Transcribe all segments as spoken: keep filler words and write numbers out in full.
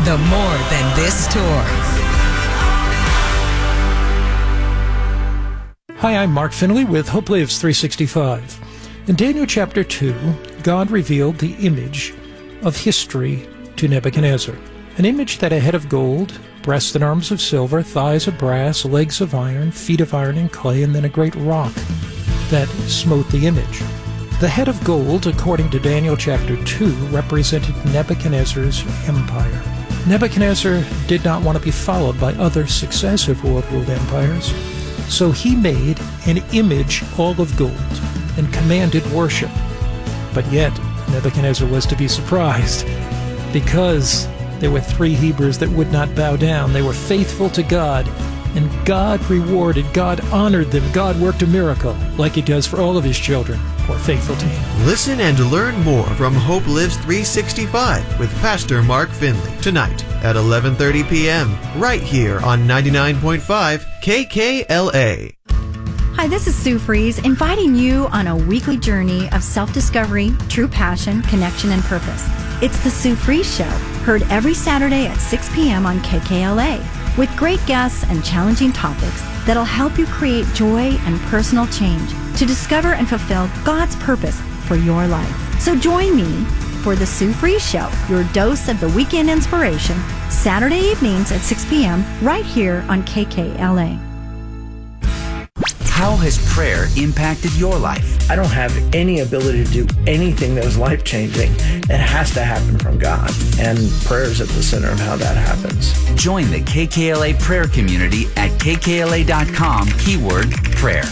the More Than This Tour. Hi, I'm Mark Finley with Hope Lives three sixty-five. In Daniel chapter two, God revealed the image of history to Nebuchadnezzar. An image that a head of gold, breasts and arms of silver, thighs of brass, legs of iron, feet of iron and clay, and then a great rock that smote the image. The head of gold, according to Daniel chapter two, represented Nebuchadnezzar's empire. Nebuchadnezzar did not want to be followed by other successive world-ruled empires, so he made an image all of gold and commanded worship. But yet, Nebuchadnezzar was to be surprised, because there were three Hebrews that would not bow down. They were faithful to God, and God rewarded, God honored them. God worked a miracle, like He does for all of His children who are faithful to Him. Listen and learn more from Hope Lives three sixty-five with Pastor Mark Finley tonight at eleven thirty p.m. right here on ninety-nine point five K K L A. Hi, this is Sue Fries, inviting you on a weekly journey of self-discovery, true passion, connection, and purpose. It's the Sue Fries Show, heard every Saturday at six p.m. on K K L A, with great guests and challenging topics that'll help you create joy and personal change to discover and fulfill God's purpose for your life. So join me for the Sue Fries Show, your dose of the weekend inspiration, Saturday evenings at six p.m. right here on K K L A. How has prayer impacted your life? I don't have any ability to do anything that was life-changing. It has to happen from God, and prayer is at the center of how that happens. Join the K K L A prayer community at K K L A dot com, keyword prayer.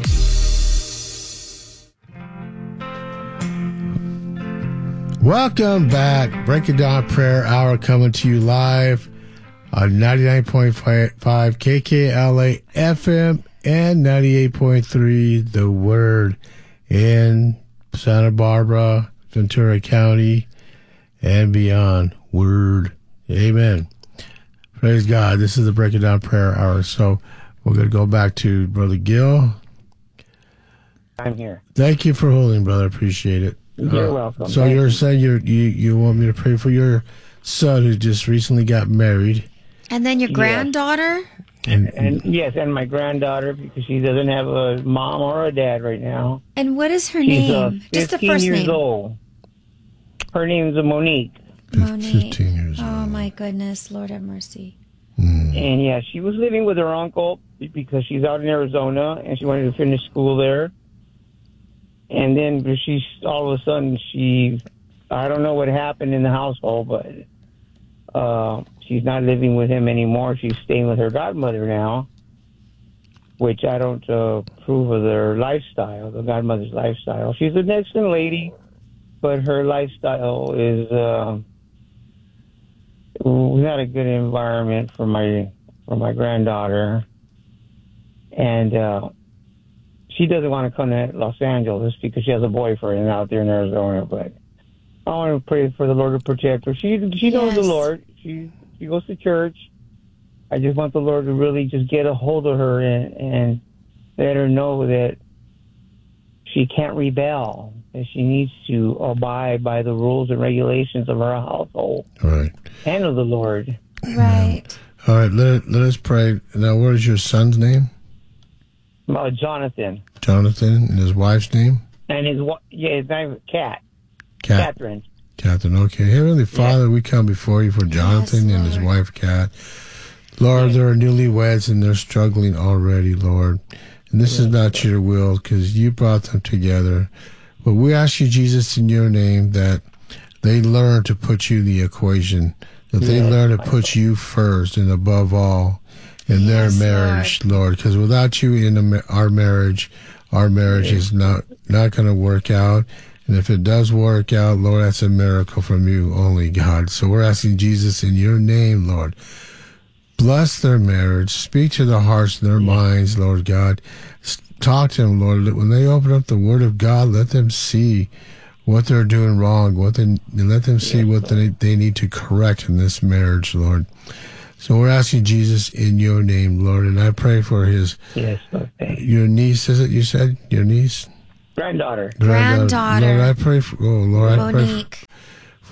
Welcome back. Breaking Down Prayer Hour coming to you live on ninety-nine point five K K L A F M and ninety-eight point three The Word in Santa Barbara, Ventura County, and beyond. Word. Amen. Praise God. This is the Breaking Down Prayer Hour. So we're going to go back to Brother Gil. I'm here. Thank you for holding, brother. Appreciate it. You're uh, welcome. So Thank you're you. saying you're, you you want me to pray for your son who just recently got married. And then your Yes. granddaughter? And, and yes, and my granddaughter, because she doesn't have a mom or a dad right now. And what is her She's uh, name? Just the fifteen first years name. old. Her name's Monique. Monique. fifteen years oh, old. my goodness. Lord have mercy. Mm. And yeah, she was living with her uncle because she's out in Arizona and she wanted to finish school there. And then she's all of a sudden she, I don't know what happened in the household, but uh, she's not living with him anymore. She's staying with her godmother now, which I don't uh, approve of their lifestyle, the godmother's lifestyle. She's an excellent lady, but her lifestyle is uh, not a good environment for my for my granddaughter, and uh, she doesn't want to come to Los Angeles because she has a boyfriend out there in Arizona. But I want to pray for the Lord to protect her. She she knows Yes. the Lord. She she goes to church. I just want the Lord to really just get a hold of her and, and let her know that she can't rebel, that she needs to abide by the rules and regulations of her household. All right. And of the Lord. Right. All right, let, let us pray. Now, what is your son's name? Uh, Jonathan. Jonathan, and his wife's name? And his wa- yeah, his name is Kat. Kat. Catherine. Catherine, okay. Heavenly Father, we come before you for Jonathan Yes, and his Lord. wife, Kat. Lord, they're newlyweds and they're struggling already, Lord. And this is not your will because you brought them together. But we ask you, Jesus, in your name, that they learn to put you in the equation, that they Yes. learn to put you first and above all in their Yes, marriage, Lord. Because without you in the, ma- our marriage, our marriage is not, not going to work out. And if it does work out, Lord, that's a miracle from you only, God. So we're asking Jesus in your name, Lord. Bless their marriage. Speak to their hearts and their minds, Lord God. S- Talk to them, Lord. When they open up the Word of God, let them see what they're doing wrong. What they, and let them see what they, they need to correct in this marriage, Lord. So we're asking Jesus in your name, Lord. And I pray for his, Yes, Lord. Thank you. your niece, is it you said? Your niece? Granddaughter. Granddaughter. Lord, I pray for, oh, Lord, I pray for, Monique.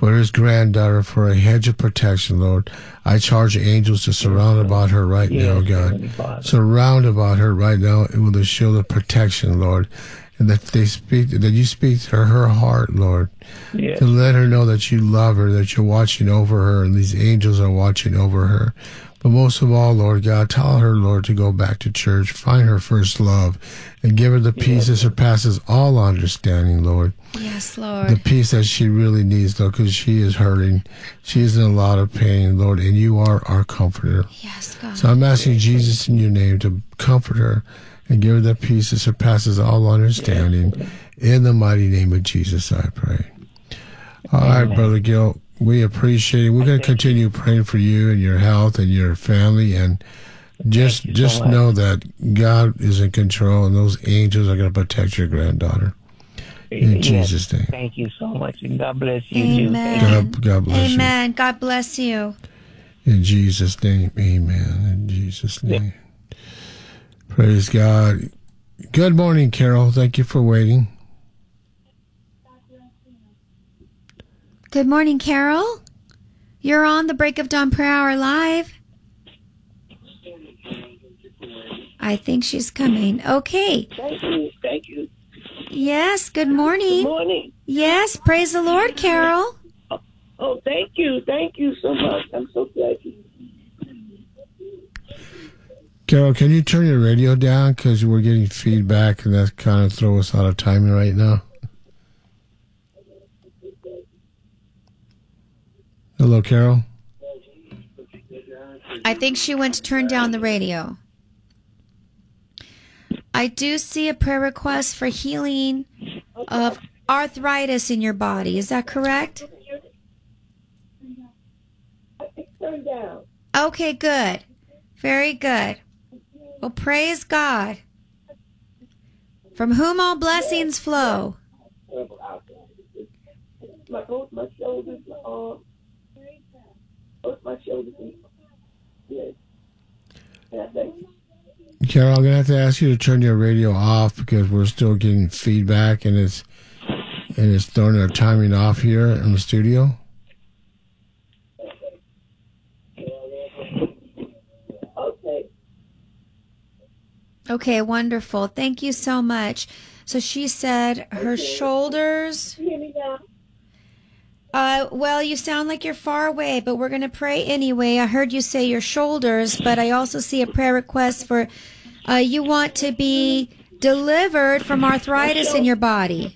for his granddaughter, for a hedge of protection, Lord. I charge angels to surround about her right now, God. Surround about her right now with a shield of protection, Lord. And that they speak, that you speak to her, her heart, Lord. Yes. To let her know that you love her, that you're watching over her, and these angels are watching over her. But most of all, Lord God, tell her, Lord, to go back to church, find her first love, and give her the peace yes. that surpasses all understanding, Lord. Yes, Lord. The peace that she really needs, Lord, because she is hurting. She is in a lot of pain, Lord, and you are our comforter. Yes, God. So I'm asking Jesus in your name to comfort her and give her the peace that surpasses all understanding. Yes. In the mighty name of Jesus, I pray. All Amen. Right, Brother Gil. We appreciate it. We're going to continue praying for you and your health and your family, and just just so know that God is in control, and those angels are going to protect your granddaughter. In yes. Jesus' name. Thank you so much, and God bless you. Amen. God, God bless amen. you. Amen. God bless you. In Jesus' name, amen. In Jesus' name. Yeah. Praise God. Good morning, Carol. Thank you for waiting. Good morning, Carol. You're on the Break of Dawn Prayer Hour live. I think she's coming. Okay. Thank you. Thank you. Yes, good morning. Good morning. Yes, praise the Lord, Carol. Oh, oh thank you. Thank you so much. I'm so glad you. Carol, can you turn your radio down? Because we're getting feedback, and that kind of throws us out of timing right now. Hello, Carol. I think she went to turn down the radio. I do see a prayer request for healing of arthritis in your body. Is that correct? Turn down. Okay, good. Very good. Well, praise God. From whom all blessings flow. My both my shoulders, my arms. Both my shoulders. Yes. Carol, I'm going to have to ask you to turn your radio off because we're still getting feedback, and it's and it's throwing our timing off here in the studio. Okay. Okay, wonderful. Thank you so much. So she said her shoulders. You hear me now? Uh, well, you sound like you're far away, but we're going to pray anyway. I heard you say your shoulders, but I also see a prayer request for uh, you want to be delivered from arthritis in your body.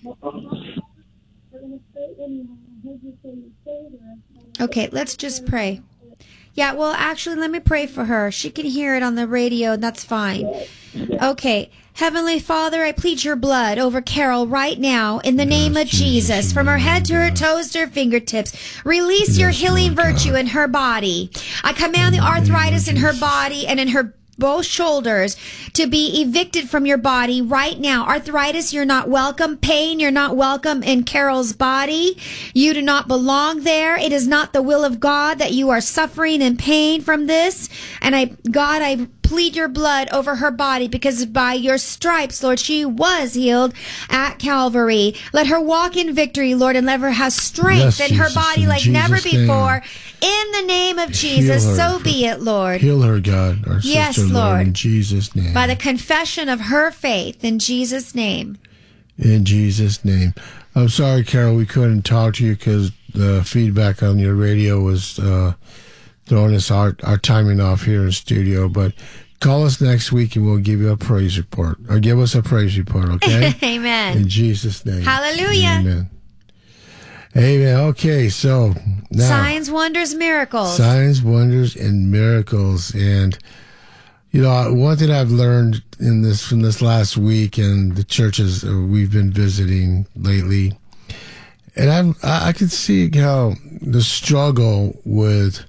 Okay, let's just pray. Yeah, well, actually, let me pray for her. She can hear it on the radio, and that's fine. Okay. Heavenly Father, I plead your blood over Carol right now in the yes, name of Jesus, Jesus from her head to her toes to her fingertips. Release yes, your healing Lord virtue God. In her body. I command in the arthritis in her body and in her both shoulders to be evicted from your body right now. Arthritis, you're not welcome. Pain, you're not welcome in Carol's body. You do not belong there. It is not the will of God that you are suffering in pain from this. And I, God, I plead your blood over her body because by your stripes, Lord, she was healed at Calvary. Let her walk in victory, Lord, and let her have strength yes, in her Jesus, body in like Jesus never before. Name. In the name of Jesus, so be it, Lord. Heal her, God, our yes, sister, Lord, Lord, in Jesus' name. By the confession of her faith, in Jesus' name. In Jesus' name. I'm sorry, Carol, we couldn't talk to you because the feedback on your radio was uh, throwing us our, our timing off here in studio, but call us next week and we'll give you a praise report. Or give us a praise report, okay? Amen. In Jesus' name. Hallelujah. Amen. Amen. Okay, so now. Signs, wonders, miracles. Signs, wonders, and miracles. And, you know, one thing I've learned in this from this last week and the churches we've been visiting lately, and I'm, I, I can see how the struggle with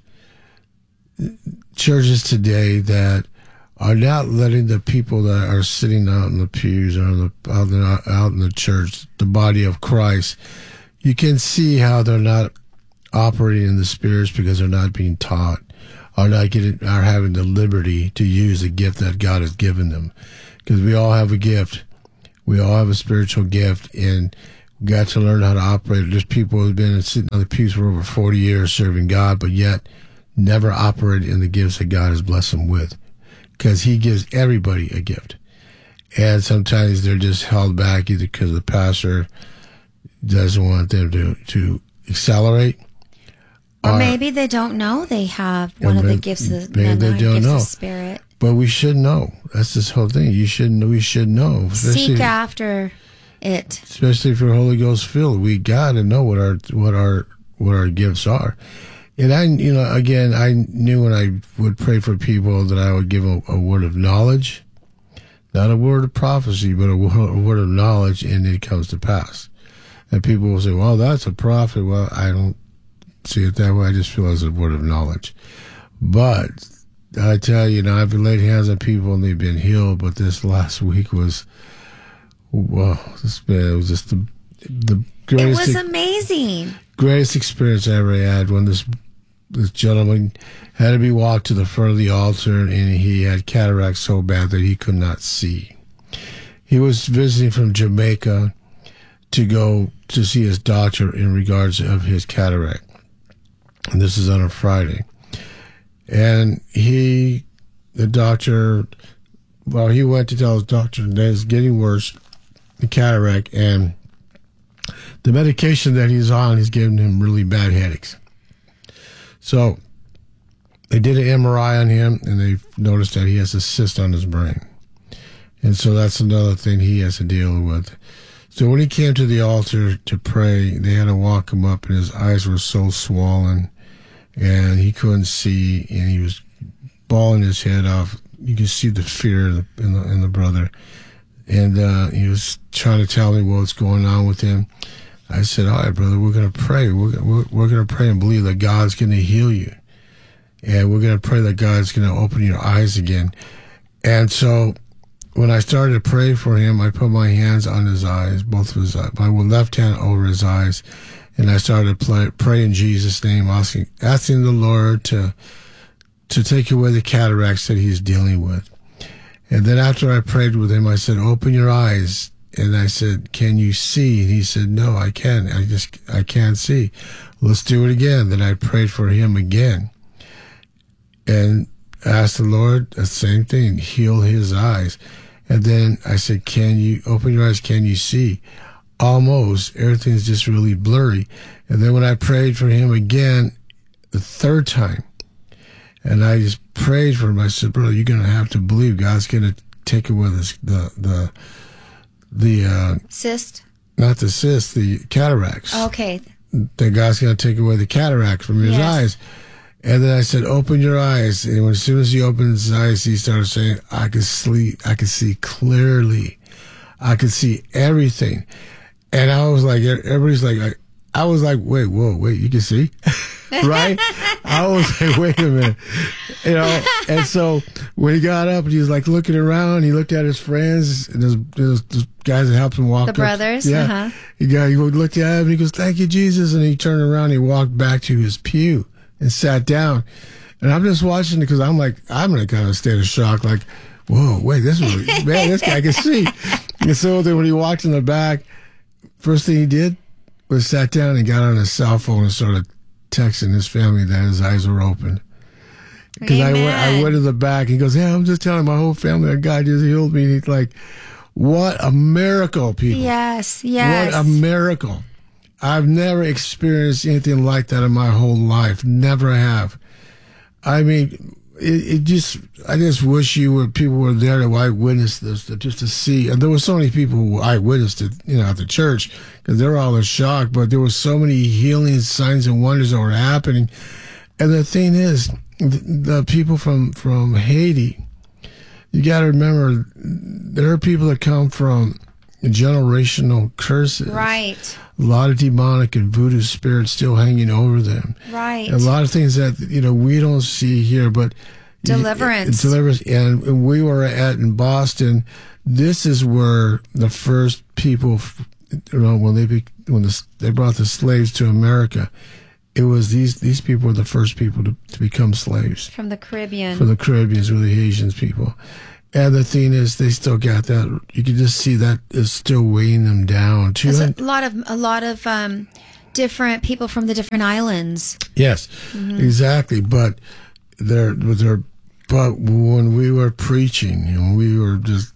churches today that are not letting the people that are sitting out in the pews or the, out, in, out in the church, the body of Christ, you can see how they're not operating in the spirits because they're not being taught, are not getting, are having the liberty to use the gift that God has given them. Because we all have a gift. We all have a spiritual gift, and We got to learn how to operate. There's people who've been sitting on the pews for over forty years serving God, but yet never operated in the gifts that God has blessed them with, because he gives everybody a gift. And sometimes they're just held back either because the pastor doesn't want them to, to accelerate. Or or maybe they don't know they have one of the gifts of the, maybe they the don't gifts know. of Spirit. But we should know. That's this whole thing. You should know. We should know. Seek after it. Especially if you're Holy Ghost filled, we got to know what our what our what our gifts are. And I, you know, again, I knew when I would pray for people that I would give them a, a word of knowledge, not a word of prophecy, but a, a word of knowledge, and it comes to pass. And people will say, "Well, that's a prophet." Well, I don't see it that way. I just feel it's a word of knowledge. But I tell you, you know, I've laid hands on people and they've been healed. But this last week was, well, this it was just the the greatest. It was amazing. Greatest experience I ever had when this this gentleman had to be walked to the front of the altar, and he had cataract so bad that he could not see. He was visiting from Jamaica to go to see his doctor in regards of his cataract. And this is on a Friday. And he, the doctor, well, he went to tell his doctor that it's getting worse, the cataract, and the medication that he's on is giving him really bad headaches. So they did an M R I on him, and they noticed that he has a cyst on his brain. And so that's another thing he has to deal with. So when he came to the altar to pray, they had to walk him up, and his eyes were so swollen, and he couldn't see, and he was bawling his head off. You could see the fear in the, in the, in the brother. And uh, he was trying to tell me what's going on with him. I said, all right, brother, we're going to pray. We're, we're, we're going to pray and believe that God's going to heal you. And we're going to pray that God's going to open your eyes again. And so when I started to pray for him, I put my hands on his eyes, both of his eyes, my left hand over his eyes. And I started to play, pray in Jesus' name, asking, asking the Lord to, to take away the cataracts that he's dealing with. And then after I prayed with him, I said, open your eyes. And I said, can you see? And he said, no, I can't. I just, I can't see. Let's do it again. Then I prayed for him again and asked the Lord the same thing, heal his eyes. And then I said, can you open your eyes? Can you see? Almost. Everything's just really blurry. And then when I prayed for him again, the third time, and I just prayed for him, I said, brother, you're going to have to believe God's going to take away this, the, the, the, uh, cyst? Not the cyst, the cataracts. Okay. That God's going to take away the cataracts from his yes. eyes. And then I said, open your eyes. And when, as soon as he opened his eyes, he started saying, I can sleep, I can see clearly. I can see everything. And I was like, everybody's like, I, I was like, wait, whoa, wait, you can see? Right? I was like, wait a minute. You know, and so when he got up and he was like looking around, he looked at his friends and his, his, his guys that helped him walk the up. brothers? Yeah. Uh-huh. He, got, he looked at him and he goes, thank you, Jesus. And he turned around and he walked back to his pew and sat down. And I'm just watching it because I'm like, I'm in a kind of state of shock, like, whoa, wait, this is, man, this guy can see. And so then when he walked in the back, first thing he did was sat down and got on his cell phone and started texting his family that his eyes were open. Because I went, I went to the back. He goes, yeah, I'm just telling my whole family that God just healed me. And he's like, what a miracle, people. Yes, yes. What a miracle. I've never experienced anything like that in my whole life. Never have. I mean, it, it just, I just wish you were, people were there to eyewitness this, to, just to see. And there were so many people who eyewitnessed it, you know, at the church, because they were all in shock, but there were so many healing signs and wonders that were happening. And the thing is, the, the people from, from Haiti, you got to remember, there are people that come from generational curses. Right. A lot of demonic and voodoo spirits still hanging over them. Right. A lot of things that, you know, we don't see here, but deliverance. Deliverance. And we were at in Boston. This is where the first people, you know, when they be, when the, they brought the slaves to America, it was these these people were the first people to, to become slaves. From the Caribbean. From the Caribbeans, were the Haitians people. And the thing is, they still got that. You can just see that is still weighing them down. There's a lot of a lot of um, different people from the different islands. Yes, mm-hmm. exactly. But they're, they're, but when we were preaching, and we were just,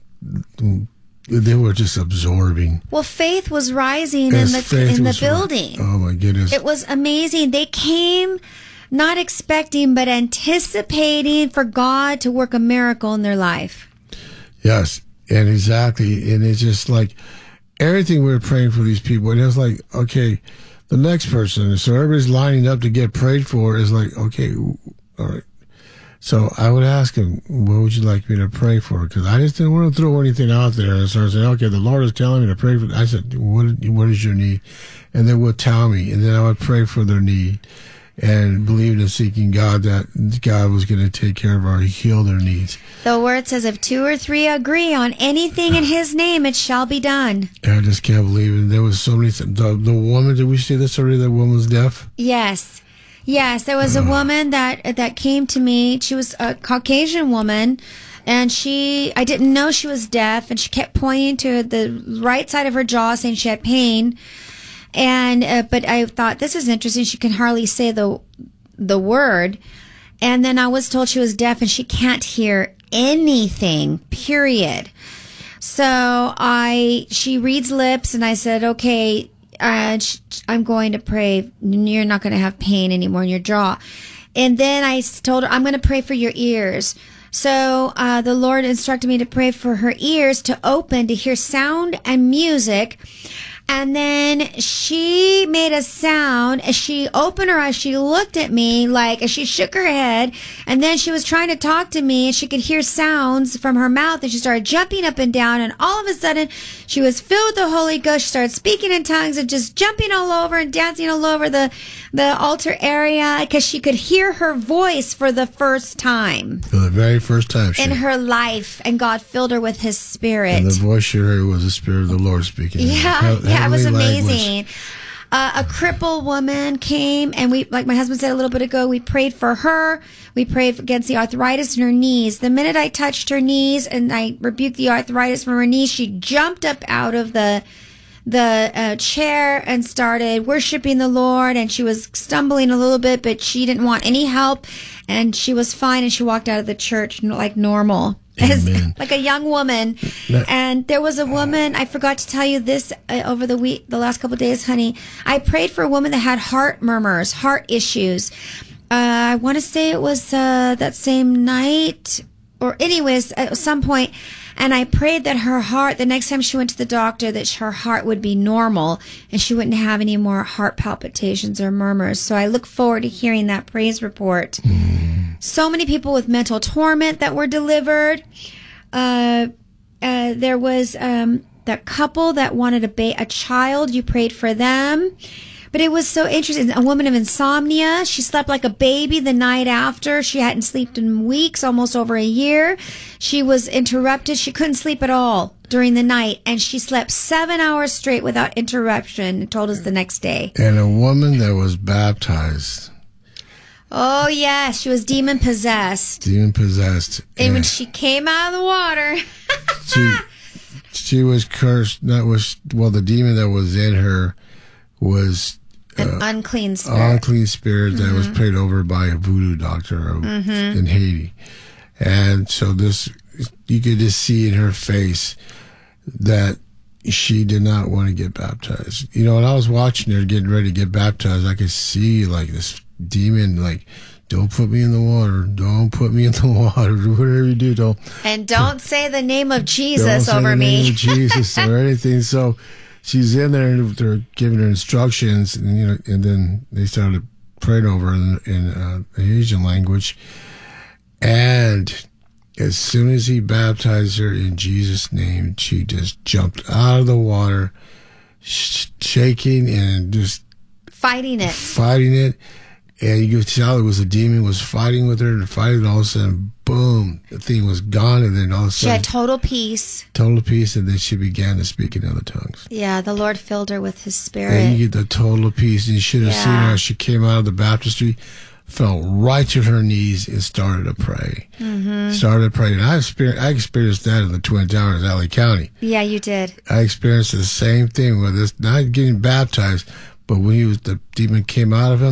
they were just absorbing. Well, faith was rising in the in the building. Oh my goodness! It was amazing. They came. Not expecting, but anticipating for God to work a miracle in their life. Yes, and exactly. And it's just like everything we were praying for these people. And it was like, okay, the next person. So everybody's lining up to get prayed for is like, okay, all right. So I would ask him, what would you like me to pray for? Because I just didn't want to throw anything out there. And so I said, okay, the Lord is telling me to pray for. I said, what, what is your need? And they would tell me, and then I would pray for their need. And believed in seeking God that God was going to take care of our, heal their needs. The word says, if two or three agree on anything in His name, it shall be done. And I just can't believe it. There was so many things. The, the woman, did we see this already? That woman was deaf? Yes. Yes, there was a woman that that came to me. She was a Caucasian woman. And she, I didn't know she was deaf. And she kept pointing to the right side of her jaw, saying she had pain. And uh, but I thought, this is interesting. She can hardly say the the word. And then I was told she was deaf and she can't hear anything, period. So I she reads lips, and I said, okay, uh, I'm going to pray. You're not going to have pain anymore in your jaw. And then I told her, I'm going to pray for your ears. So uh, the Lord instructed me to pray for her ears to open to hear sound and music. And then she made a sound as she opened her eyes. She looked at me like, as she shook her head, and then she was trying to talk to me, and she could hear sounds from her mouth, and she started jumping up and down, and all of a sudden she was filled with the Holy Ghost. She started speaking in tongues and just jumping all over and dancing all over the, the altar area because she could hear her voice for the first time. For the very first time. In her life, and God filled her with His Spirit. And the voice she heard was the Spirit of the Lord speaking. Yeah, he- yeah, it was amazing. Uh, a crippled woman came, and we, like my husband said a little bit ago, we prayed for her. We prayed against the arthritis in her knees. The minute I touched her knees and I rebuked the arthritis from her knees, she jumped up out of the the uh, chair and started worshiping the Lord. And she was stumbling a little bit, but she didn't want any help, and she was fine. And she walked out of the church like normal. As, like a young woman. And there was a woman, I forgot to tell you this uh, over the week, the last couple of days, honey. I prayed for a woman that had heart murmurs, heart issues. Uh, I want to say it was uh, that same night, or anyways, at some point. And I prayed that her heart, the next time she went to the doctor, that her heart would be normal and she wouldn't have any more heart palpitations or murmurs. So I look forward to hearing that praise report. Mm. So many people with mental torment that were delivered. Uh, uh, there was um, that couple that wanted a, ba- a child. You prayed for them. But it was so interesting. A woman of insomnia. She slept like a baby the night after. She hadn't slept in weeks, almost over a year. She was interrupted. She couldn't sleep at all during the night. And she slept seven hours straight without interruption and told us the next day. And a woman that was baptized. Oh, yes. She was demon possessed. Demon possessed. And, and when she came out of the water. she, she was cursed. That was, well, the demon that was in her was an uh, unclean spirit. Unclean spirit that mm-hmm. was prayed over by a voodoo doctor mm-hmm. in Haiti. And so this, you could just see in her face that she did not want to get baptized. You know, when I was watching her getting ready to get baptized, I could see like this demon, like, don't put me in the water. Don't put me in the water. Do whatever you do. Don't. And don't say the name of Jesus don't over say the me. Name of Jesus or anything. So she's in there and they're giving her instructions, and you know, and then they started praying over her in, in uh, the Asian language. And as soon as he baptized her in Jesus' name, she just jumped out of the water, sh- shaking and just fighting it, fighting it. And you could tell it was a demon was fighting with her and fighting, and all of a sudden, boom, the thing was gone, and then all of a sudden... She had total peace. Total peace, and then she began to speak in other tongues. Yeah, the Lord filled her with His Spirit. And you get the total peace, and you should have yeah. seen her as she came out of the baptistry. fell right to her knees and started to pray. Mm-hmm. Started praying. I experienced, I experienced that in the Twin Towers, L A County. Yeah, you did. I experienced the same thing with this, not getting baptized, but when he was, the demon came out of him,